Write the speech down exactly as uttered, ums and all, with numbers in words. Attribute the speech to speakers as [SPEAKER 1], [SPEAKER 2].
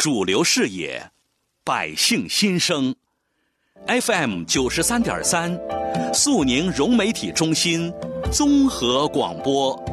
[SPEAKER 1] 主流视野，百姓心声。F M 九十三点三，肃宁融媒体中心综合广播。